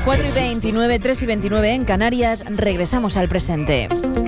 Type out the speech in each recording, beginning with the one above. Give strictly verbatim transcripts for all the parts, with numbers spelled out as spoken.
cuatro y veintinueve, tres y veintinueve en Canarias, regresamos al presente.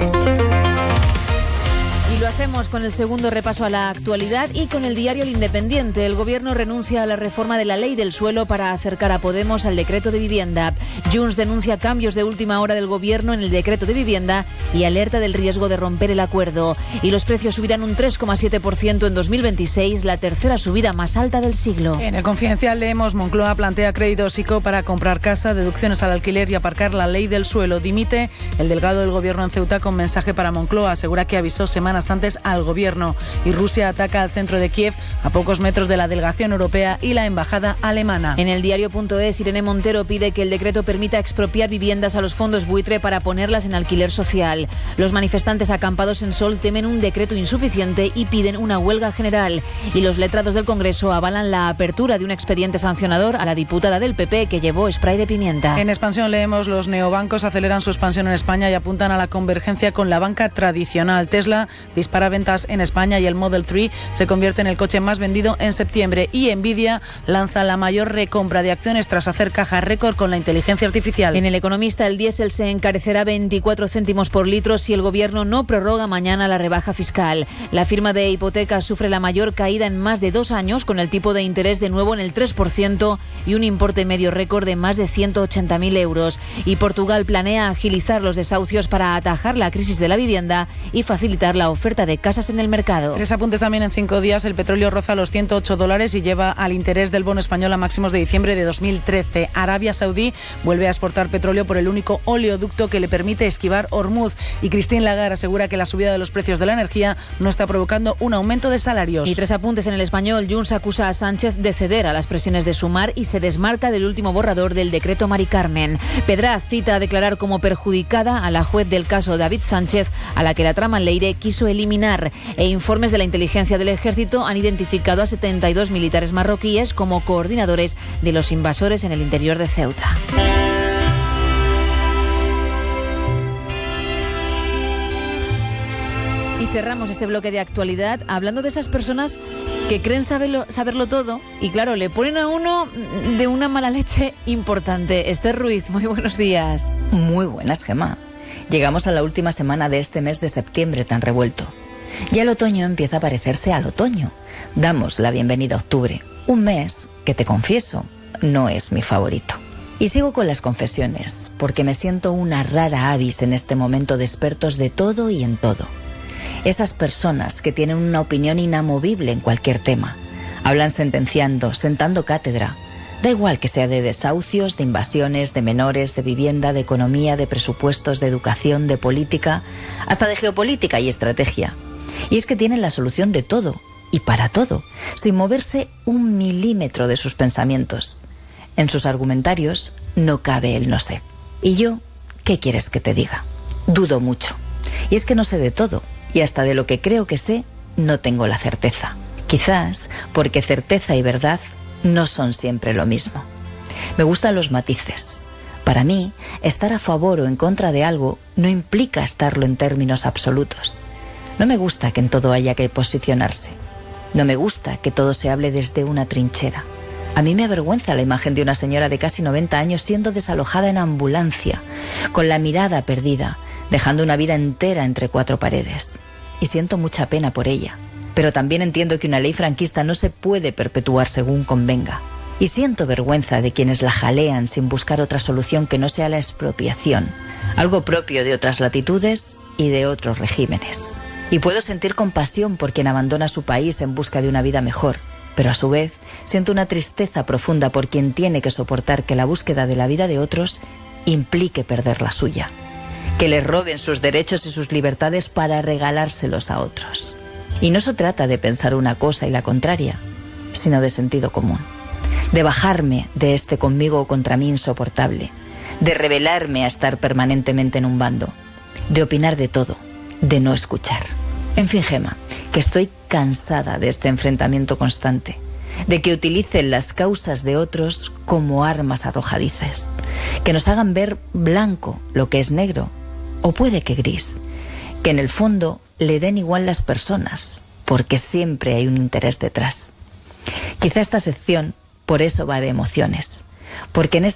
Y lo hacemos con el segundo repaso a la actualidad y con el diario El Independiente. El Gobierno renuncia a la reforma de la ley del suelo para acercar a Podemos al decreto de vivienda. Junts denuncia cambios de última hora del Gobierno en el decreto de vivienda y alerta del riesgo de romper el acuerdo. Y los precios subirán un tres coma siete por ciento en dos mil veintiséis, la tercera subida más alta del siglo. En El Confidencial leemos: Moncloa plantea créditos ICO para comprar casa, deducciones al alquiler y aparcar la ley del suelo. Dimite el delegado del Gobierno en Ceuta con mensaje para Moncloa. Asegura que avisó semanas antes al Gobierno. Y Rusia ataca al centro de Kiev, a pocos metros de la delegación europea y la embajada alemana. En el diario.es, Irene Montero pide que el decreto permita expropiar viviendas a los fondos buitre para ponerlas en alquiler social. Los manifestantes acampados en Sol temen un decreto insuficiente y piden una huelga general. Y los letrados del Congreso avalan la apertura de un expediente sancionador a la diputada del P P que llevó spray de pimienta. En Expansión leemos: los neobancos aceleran su expansión en España y apuntan a la convergencia con la banca tradicional. Tesla dispara ventas en España y el Model tres se convierte en el coche más vendido en septiembre. Y Nvidia lanza la mayor recompra de acciones tras hacer caja récord con la inteligencia artificial. En El Economista, el diésel se encarecerá veinticuatro céntimos por litro si el Gobierno no prorroga mañana la rebaja fiscal. La firma de hipotecas sufre la mayor caída en más de dos años, con el tipo de interés de nuevo en el tres por ciento y un importe medio récord de más de ciento ochenta mil euros. Y Portugal planea agilizar los desahucios para atajar la crisis de la vivienda y facilitar la oferta de casas en el mercado. Tres apuntes también en cinco días. El petróleo roza los ciento ocho dólares y lleva al interés del bono español a máximos de diciembre de dos mil trece. Arabia Saudí vuelve a exportar petróleo por el único oleoducto que le permite esquivar Hormuz. Y Christine Lagarde asegura que la subida de los precios de la energía no está provocando un aumento de salarios. Y tres apuntes en El Español. Junts acusa a Sánchez de ceder a las presiones de Sumar y se desmarca del último borrador del decreto Mari Carmen. Pedraz cita a declarar como perjudicada a la juez del caso David Sánchez, a la que la trama Leire quiso eliminar. E informes de la inteligencia del Ejército han identificado a setenta y dos militares marroquíes como coordinadores de los invasores en el interior de Ceuta. Y cerramos este bloque de actualidad hablando de esas personas que creen saberlo, saberlo todo y, claro, le ponen a uno de una mala leche importante. Esther Ruiz, muy buenos días. Muy buenas, Gemma. Llegamos a la última semana de este mes de septiembre tan revuelto. Ya el otoño empieza a parecerse al otoño. Damos la bienvenida a octubre, un mes que, te confieso, no es mi favorito. Y sigo con las confesiones, porque me siento una rara avis en este momento de expertos de todo y en todo. Esas personas que tienen una opinión inamovible en cualquier tema. Hablan sentenciando, sentando cátedra. Da igual que sea de desahucios, de invasiones, de menores, de vivienda, de economía, de presupuestos, de educación, de política, hasta de geopolítica y estrategia. Y es que tienen la solución de todo, y para todo, sin moverse un milímetro de sus pensamientos. En sus argumentarios no cabe el no sé. Y yo, ¿qué quieres que te diga? Dudo mucho. Y es que no sé de todo, y hasta de lo que creo que sé, no tengo la certeza. Quizás porque certeza y verdad no son siempre lo mismo. Me gustan los matices. Para mí, estar a favor o en contra de algo no implica estarlo en términos absolutos. No me gusta que en todo haya que posicionarse. No me gusta que todo se hable desde una trinchera. A mí me avergüenza la imagen de una señora de casi noventa años siendo desalojada en ambulancia, con la mirada perdida, dejando una vida entera entre cuatro paredes. Y siento mucha pena por ella. Pero también entiendo que una ley franquista no se puede perpetuar según convenga. Y siento vergüenza de quienes la jalean sin buscar otra solución que no sea la expropiación, algo propio de otras latitudes y de otros regímenes. Y puedo sentir compasión por quien abandona su país en busca de una vida mejor, pero a su vez siento una tristeza profunda por quien tiene que soportar que la búsqueda de la vida de otros implique perder la suya, que les roben sus derechos y sus libertades para regalárselos a otros. Y no se trata de pensar una cosa y la contraria, sino de sentido común, de bajarme de este conmigo o contra mí insoportable, de rebelarme a estar permanentemente en un bando, de opinar de todo, de no escuchar. En fin, Gemma, que estoy cansada de este enfrentamiento constante, de que utilicen las causas de otros como armas arrojadizas, que nos hagan ver blanco lo que es negro, o puede que gris, que en el fondo le den igual las personas, porque siempre hay un interés detrás. Quizá esta sección por eso va de emociones, porque en